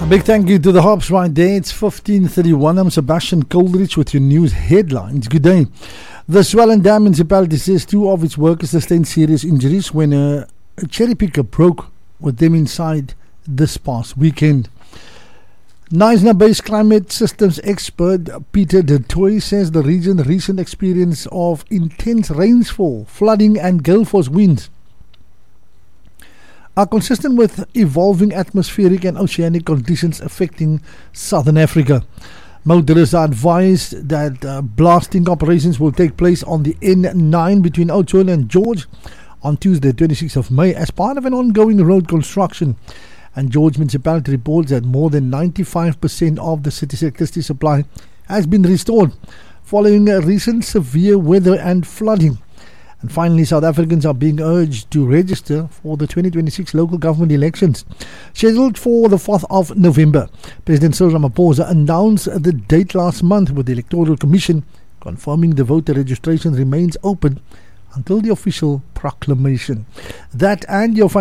A big thank you to the Hops right there. It's 15:31. I'm Sebastian Coldridge with your news headlines. Good day. The Swellen Dam municipality says 2 of its workers sustained serious injuries when a cherry picker broke with them inside this past weekend. Knysna-based climate systems expert Peter De Tooy says the region's recent experience of intense rainfall, flooding and gale force winds are consistent with evolving atmospheric and oceanic conditions affecting southern Africa. Motorists are advised that blasting operations will take place on the N9 between Oudtshoorn and George on Tuesday, 26th of May, as part of an ongoing road construction. And George Municipality reports that more than 95% of the city's electricity supply has been restored following recent severe weather and flooding. And finally, South Africans are being urged to register for the 2026 local government elections, scheduled for the 4th of November. President Cyril Ramaphosa announced the date last month, with the Electoral Commission confirming the voter registration remains open until the official proclamation. That and your